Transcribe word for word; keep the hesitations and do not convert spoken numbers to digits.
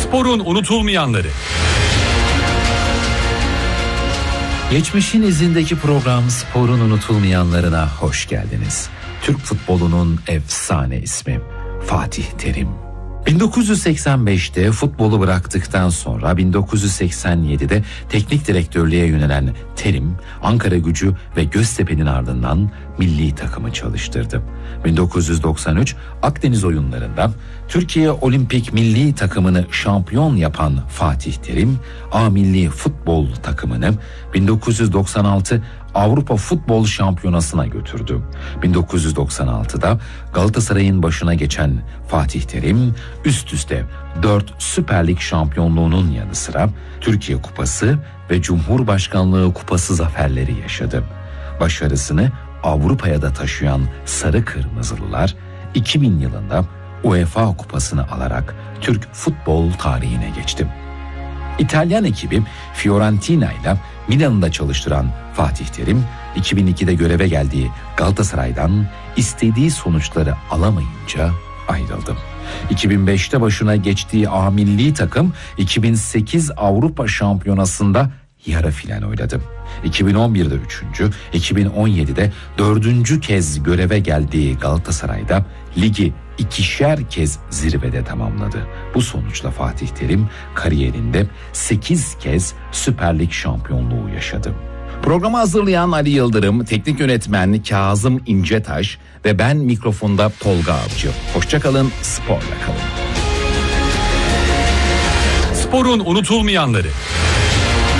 Sporun unutulmayanları. Geçmişin izindeki program Sporun unutulmayanlarına hoş geldiniz. Türk futbolunun efsane ismi Fatih Terim. bin dokuz yüz seksen beşte futbolu bıraktıktan sonra bin dokuz yüz seksen yedide teknik direktörlüğe yönelen Terim, Ankaragücü ve Göztepe'nin ardından milli takımı çalıştırdı. bin dokuz yüz doksan üç Akdeniz oyunlarında Türkiye Olimpik Milli Takımını şampiyon yapan Fatih Terim, A Milli Futbol takımını bin dokuz yüz doksan altı Avrupa Futbol Şampiyonası'na götürdü. bin dokuz yüz doksan altıda Galatasaray'ın başına geçen Fatih Terim üst üste dört Süper Lig şampiyonluğunun yanı sıra Türkiye Kupası ve Cumhurbaşkanlığı Kupası zaferleri yaşadı. Başarısını Avrupa'ya da taşıyan Sarı Kırmızılılar iki bin yılında UEFA Kupası'nı alarak Türk futbol tarihine geçti. İtalyan ekibi Fiorentina ile Milan'da çalıştıran Fatih Terim, iki bin ikide göreve geldiği Galatasaray'dan istediği sonuçları alamayınca ayrıldı. iki bin beşte başına geçtiği A Milli takım iki bin sekiz Avrupa Şampiyonası'nda yarı final oynadı. iki bin on birde üçüncü, iki bin on yedide dördüncü kez göreve geldiği Galatasaray'da ligi ikişer kez zirvede tamamladı. Bu sonuçla Fatih Terim kariyerinde sekiz kez Süper Lig şampiyonluğu yaşadı. Programı hazırlayan Ali Yıldırım, teknik yönetmen Kazım İncetaş ve ben mikrofonda Tolga Avcı. Hoşça kalın, sporla kalın. Sporun unutulmayanları.